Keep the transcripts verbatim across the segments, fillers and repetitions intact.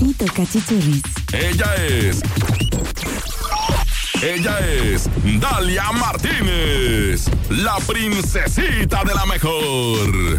Besito Cachichurris. Ella es... Ella es Dalia Martínez, la princesita de la mejor.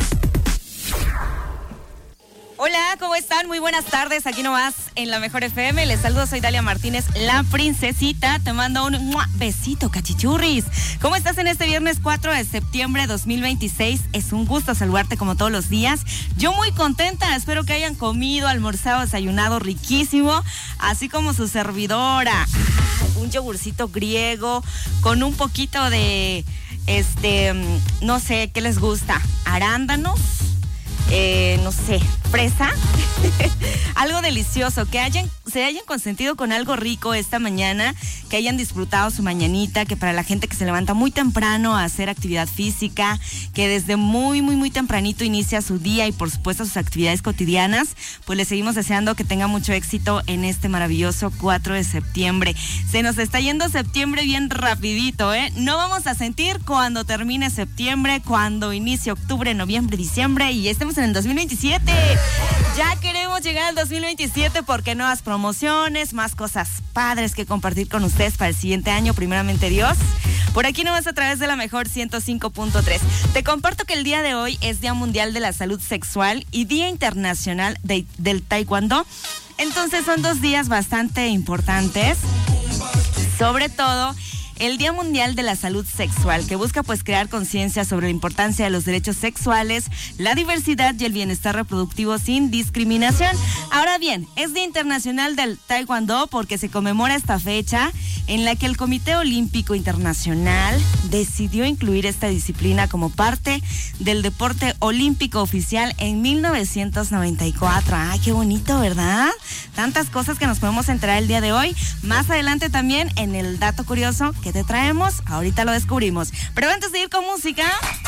Hola, ¿cómo están? Muy buenas tardes, aquí nomás en La Mejor F M. Les saludo, soy Dalia Martínez, la princesita. Te mando un ¡mua! Besito, cachichurris. ¿Cómo estás en este viernes cuatro de septiembre de dos mil veintiséis? Es un gusto saludarte como todos los días. Yo muy contenta, espero que hayan comido, almorzado, desayunado riquísimo, así como su servidora. Un yogurcito griego con un poquito de, este, no sé, ¿qué les gusta? ¿Arándanos? Eh, no sé, fresa, algo delicioso, que hayan, se hayan consentido con algo rico esta mañana, que hayan disfrutado su mañanita, que para la gente que se levanta muy temprano a hacer actividad física, que desde muy, muy, muy tempranito inicia su día y por supuesto sus actividades cotidianas, pues les seguimos deseando que tenga mucho éxito en este maravilloso cuatro de septiembre. Se nos está yendo septiembre bien rapidito, ¿eh? No vamos a sentir cuando termine septiembre, cuando inicie octubre, noviembre, diciembre y estemos en el dos mil veintisiete. Ya queremos llegar al dos mil veintisiete porque nuevas promociones, más cosas padres que compartir con ustedes para el siguiente año, primeramente Dios. Por aquí nomás a través de La Mejor ciento cinco punto tres. Te comparto que el día de hoy es Día Mundial de la Salud Sexual y Día Internacional de, del Taekwondo. Entonces son dos días bastante importantes, sobre todo el Día Mundial de la Salud Sexual, que busca pues crear conciencia sobre la importancia de los derechos sexuales, la diversidad y el bienestar reproductivo sin discriminación. Ahora bien, es Día Internacional del Taekwondo porque se conmemora esta fecha en la que el Comité Olímpico Internacional decidió incluir esta disciplina como parte del deporte olímpico oficial en mil novecientos noventa y cuatro. ¡Ay, qué bonito!, ¿verdad? Tantas cosas que nos podemos enterar el día de hoy. Más adelante también en el dato curioso que te traemos, ahorita lo descubrimos. Pero antes de ir con música,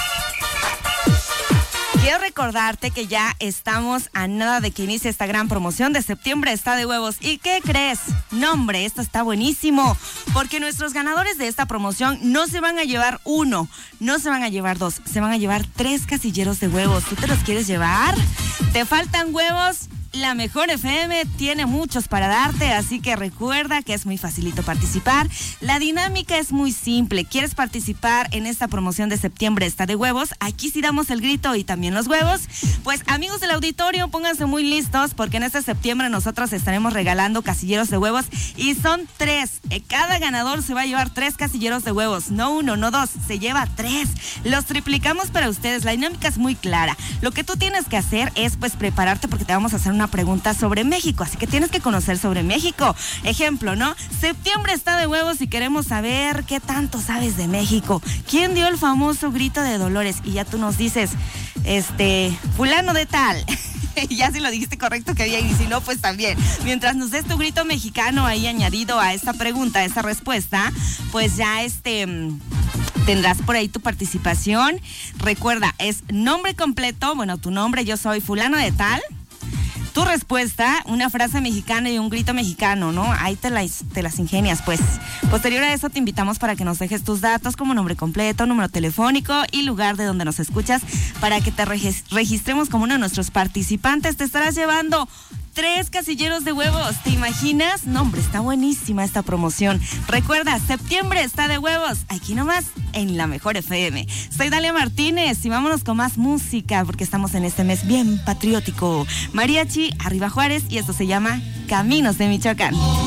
quiero recordarte que ya estamos a nada de que inicie esta gran promoción de septiembre está de huevos. ¿Y qué crees? No, hombre, esto está buenísimo, porque nuestros ganadores de esta promoción no se van a llevar uno, no se van a llevar dos, se van a llevar tres casilleros de huevos. ¿Tú te los quieres llevar? ¿Te faltan huevos? La Mejor F M tiene muchos para darte, así que recuerda que es muy facilito participar. La dinámica es muy simple. ¿Quieres participar en esta promoción de septiembre está de huevos? Aquí sí damos el grito y también los huevos. Pues amigos del auditorio, pónganse muy listos porque en este septiembre nosotros estaremos regalando casilleros de huevos y son tres. Cada ganador se va a llevar tres casilleros de huevos, no uno, no dos, se lleva tres. Los triplicamos para ustedes. La dinámica es muy clara. Lo que tú tienes que hacer es pues prepararte porque te vamos a hacer una pregunta sobre México, así que tienes que conocer sobre México. Ejemplo, ¿no? Septiembre está de huevos y queremos saber qué tanto sabes de México. ¿Quién dio el famoso grito de Dolores? Y ya tú nos dices, este, fulano de tal. Ya si lo dijiste correcto, que bien, y si no, pues también. Mientras nos des tu grito mexicano ahí añadido a esta pregunta, a esta respuesta, pues ya este... tendrás por ahí tu participación. Recuerda, es nombre completo, bueno, tu nombre, yo soy fulano de tal. Tu respuesta, una frase mexicana y un grito mexicano, ¿no? Ahí te las, te las ingenias, pues. Posterior a eso te invitamos para que nos dejes tus datos como nombre completo, número telefónico y lugar de donde nos escuchas para que te registremos como uno de nuestros participantes. Te estarás llevando tres casilleros de huevos, ¿te imaginas? No, hombre, está buenísima esta promoción. Recuerda, septiembre está de huevos, aquí nomás en La Mejor F M. Soy Dalia Martínez y vámonos con más música porque estamos en este mes bien patriótico. Mariachi, Arriba Juárez y esto se llama Caminos de Michoacán.